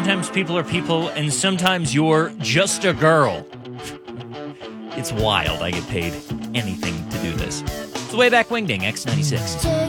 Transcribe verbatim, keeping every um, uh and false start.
sometimes people are people, and sometimes you're just a girl. It's wild. I get paid anything to do this. It's the Way Back Wingding, X ninety-six.